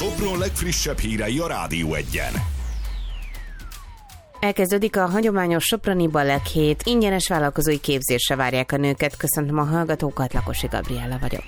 Sopron legfrissebb hírei a Rádió Egyen. Elkezdődik a hagyományos soproni balett hét. Ingyenes vállalkozói képzésre várják a nőket. Köszöntöm a hallgatókat, Lakosi Gabriella vagyok.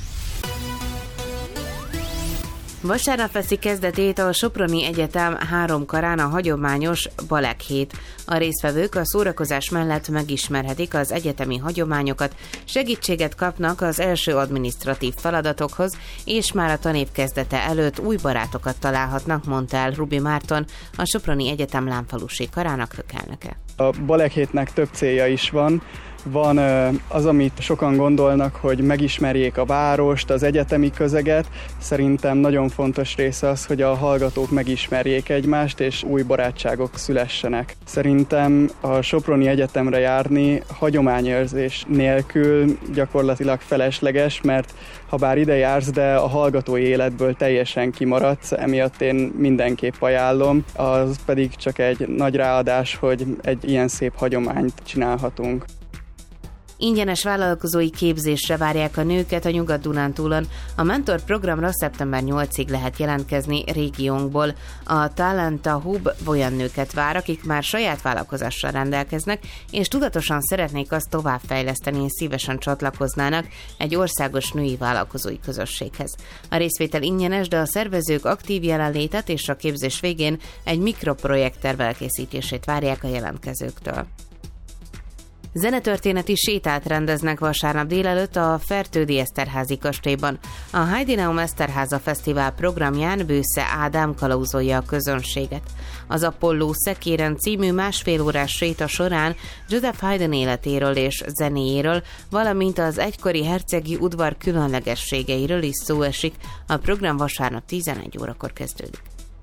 Vasárnap veszi kezdetét a Soproni Egyetem 3 karán a hagyományos balett hét. A résztvevők a szórakozás mellett megismerhetik az egyetemi hagyományokat, segítséget kapnak az első adminisztratív feladatokhoz, és már a tanév kezdete előtt új barátokat találhatnak, mondta el Rubi Márton, a Soproni Egyetem lámfalusi karának elnöke. A balett hétnek több célja is van. Van az, amit sokan gondolnak, hogy megismerjék a várost, az egyetemi közeget. Szerintem nagyon fontos része az, hogy a hallgatók megismerjék egymást, és új barátságok szülessenek. Szerintem a Soproni Egyetemre járni hagyományőrzés nélkül gyakorlatilag felesleges, mert ha bár ide jársz, de a hallgatói életből teljesen kimaradsz, emiatt én mindenképp ajánlom. Az pedig csak egy nagy ráadás, hogy egy ilyen szép hagyományt csinálhatunk. Ingyenes vállalkozói képzésre várják a nőket a Nyugat-Dunántúlon. A mentor programra szeptember 8-ig lehet jelentkezni régiónkból. A Talenta Hub olyan nőket vár, akik már saját vállalkozással rendelkeznek, és tudatosan szeretnék azt továbbfejleszteni, és szívesen csatlakoznának egy országos női vállalkozói közösséghez. A részvétel ingyenes, de a szervezők aktív jelenlétet és a képzés végén egy mikroprojekt elkészítését várják a jelentkezőktől. Zenetörténeti sétát rendeznek vasárnap délelőtt a Fertődi Eszterházi kastélyban. A Heidineum Eszterháza Fesztivál programján Bősze Ádám kalauzolja a közönséget. Az Apolló Szekéren című másfél órás séta során Joseph Haydn életéről és zenéjéről, valamint az egykori hercegi udvar különlegességeiről is szó esik. A program vasárnap 11 órakor kezdődik.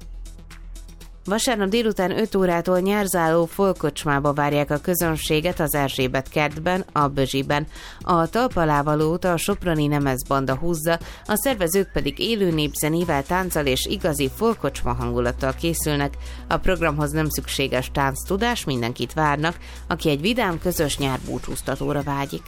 Vasárnap délután 5 órától Nyárzáló folkocsmába várják a közönséget az Erzsébet kertben, a Bözsiben. A talpalávalót a Soproni Nemezbanda húzza, a szervezők pedig élő népzenével, tánccal és igazi folkocsma hangulattal készülnek. A programhoz nem szükséges tánctudás, mindenkit várnak, aki egy vidám közös nyárbúcsúztatóra vágyik.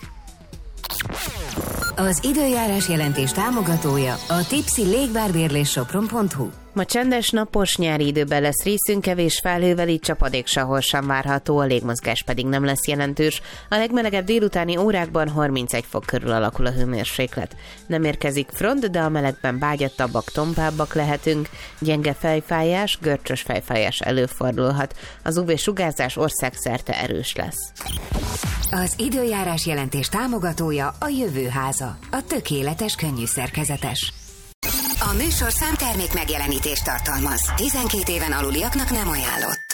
Az időjárás jelentés támogatója a Tipsy Légbárbérléssopron.hu. Ma csendes, napos nyári időben lesz részünk, kevés felhővel, így csapadék sehol sem várható, a légmozgás pedig nem lesz jelentős. A legmelegebb délutáni órákban 31 fok körül alakul a hőmérséklet. Nem érkezik front, de a melegben bágyattabbak, tompábbak lehetünk. Gyenge fejfájás, görcsös fejfájás előfordulhat. Az UV-sugárzás országszerte erős lesz. Az időjárás jelentés támogatója a Jövőháza, a tökéletes könnyű szerkezetes. A műsorszám termék megjelenítést tartalmaz. 12 éven aluliaknak nem ajánlott.